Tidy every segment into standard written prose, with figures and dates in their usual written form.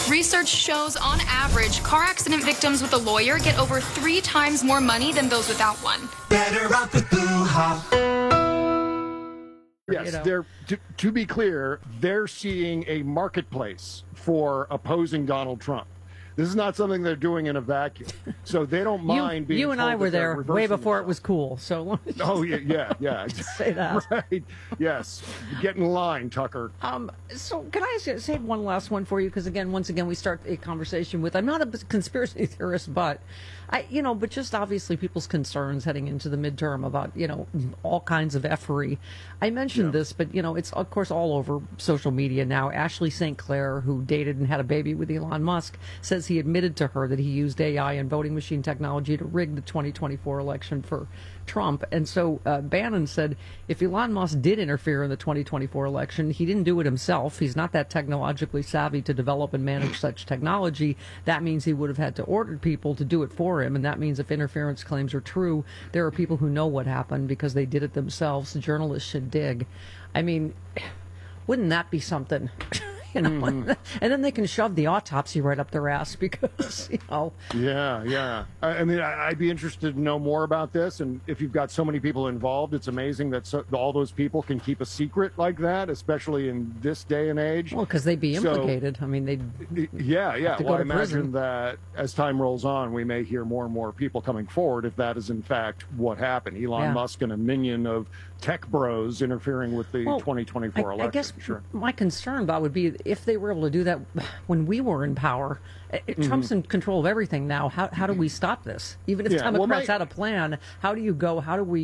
Research shows, on average, car accident victims with a lawyer get over 3 times more money than those without one. Better off with Boo-ha. Yes, they're to be clear, they're seeing a marketplace for opposing Donald Trump. This is not something they're doing in a vacuum, so they don't mind being. You and I were there way before it was cool. So. Oh yeah. Say that. Right. Yes. Get in line, Tucker. So can I say one last one for you? Because once again, we start a conversation with. I'm not a conspiracy theorist, but but just obviously people's concerns heading into the midterm about all kinds of effery. I mentioned this, but it's of course all over social media now. Ashley St. Clair, who dated and had a baby with Elon Musk, says he admitted to her that he used AI and voting machine technology to rig the 2024 election for Trump. And so Bannon said if Elon Musk did interfere in the 2024 election, he didn't do it himself. He's not that technologically savvy to develop and manage such technology. That means he would have had to order people to do it for him. And that means if interference claims are true, there are people who know what happened because they did it themselves. Journalists should dig. I mean, wouldn't that be something? And then they can shove the autopsy right up their ass because, Yeah. I mean, I'd be interested to know more about this. And if you've got so many people involved, it's amazing that all those people can keep a secret like that, especially in this day and age. Well, because they'd be implicated. I mean, they'd Well, I imagine that as time rolls on, we may hear more and more people coming forward if that is in fact what happened. Elon Musk and a minion of tech bros interfering with the 2024 election. I guess my concern, Bob, would be if they were able to do that when we were in power. Trump's in control of everything now. How do we stop this? Even if Democrats had a plan, how do we,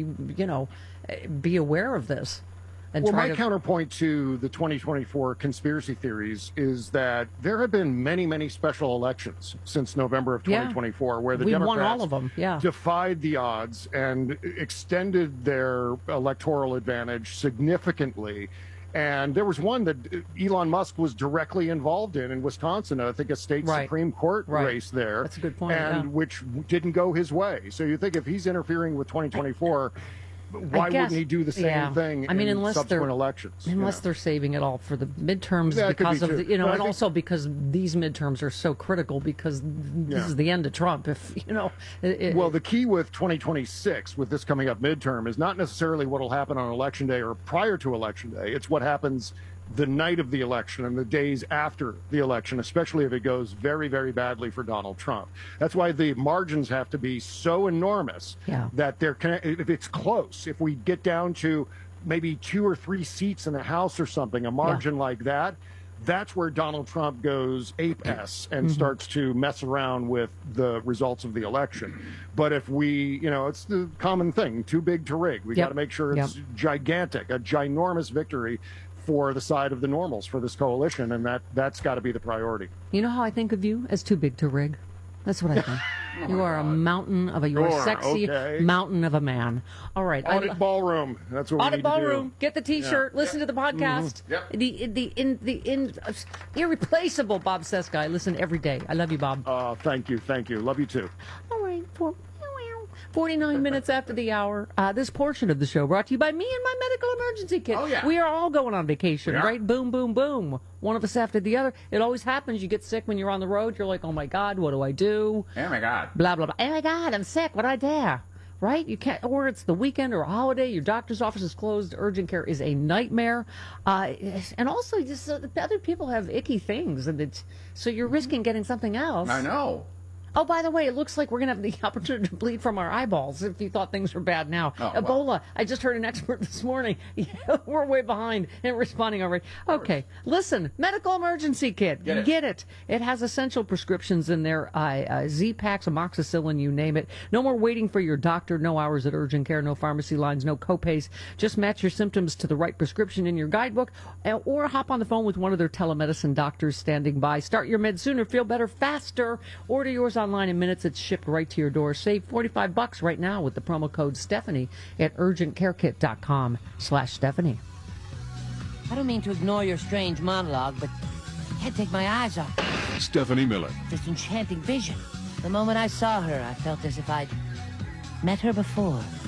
be aware of this? Well, my counterpoint to the 2024 conspiracy theories is that there have been many, many special elections since November of 2024 where the Democrats won all of them. Defied the odds and extended their electoral advantage significantly. And there was one that Elon Musk was directly involved in Wisconsin, I think a state Supreme Court race there. That's a good point. And which didn't go his way. So you think if he's interfering with 2024... why wouldn't he do the same thing in subsequent elections? Unless they're saving it all for the midterms because of the, and also because these midterms are so critical because this is the end of Trump. Well, the key with 2026, with this coming up midterm, is not necessarily what will happen on election day or prior to election day. It's what happens the night of the election and the days after the election, especially if it goes very, very badly for Donald Trump. That's why the margins have to be so enormous that if it's close, if we get down to maybe 2 or 3 seats in the House or something, a margin like that, that's where Donald Trump goes ape-s and starts to mess around with the results of the election. But if we, it's the common thing, too big to rig. We got to make sure it's gigantic, a ginormous victory for the side of the normals for this coalition, and that's got to be the priority. You know how I think of you? As too big to rig. That's what I think. You are a mountain of you're a sexy mountain of a man. All right. Audit Ballroom. That's what we need to do. Audit Ballroom. Get the T-shirt. Listen to the podcast. The irreplaceable Bob Cesca. I listen every day. I love you, Bob. Thank you. Love you too. All right. 49 minutes after the hour. This portion of the show brought to you by me and my medical emergency kit. Oh, yeah. We are all going on vacation, right? Boom, boom, boom. One of us after the other. It always happens. You get sick when you're on the road. You're like, oh, my God, what do I do? Oh, my God. Blah, blah, blah. Oh, my God, I'm sick. What do I do? Right? You can't, or it's the weekend or a holiday. Your doctor's office is closed. Urgent care is a nightmare. And also, just other people have icky things. So you're risking getting something else. I know. Oh, by the way, it looks like we're going to have the opportunity to bleed from our eyeballs if you thought things were bad now. Oh, Ebola. well. I just heard an expert this morning. We're way behind in responding already. Okay. Listen, medical emergency kit. Get it. It has essential prescriptions in there. Z-Paks, amoxicillin, you name it. No more waiting for your doctor. No hours at urgent care. No pharmacy lines. No copays. Just match your symptoms to the right prescription in your guidebook or hop on the phone with one of their telemedicine doctors standing by. Start your meds sooner. Feel better faster. Order yours online in minutes. It's shipped right to your door. Save $45 right now with the promo code Stephanie at urgentcarekit.com/Stephanie. I don't mean to ignore your strange monologue, but I can't take my eyes off her. Stephanie Miller. This enchanting vision. The moment I saw her, I felt as if I'd met her before.